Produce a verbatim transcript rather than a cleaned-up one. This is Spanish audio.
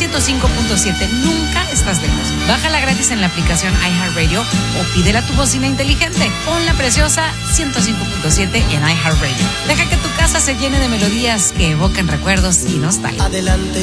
ciento cinco punto siete. Nunca estás lejos. Bájala gratis en la aplicación iHeartRadio o pídela a tu bocina inteligente. Pon la preciosa ciento cinco punto siete en iHeartRadio. Deja que tu casa se llene de melodías que evocan recuerdos y nostalgia. Adelante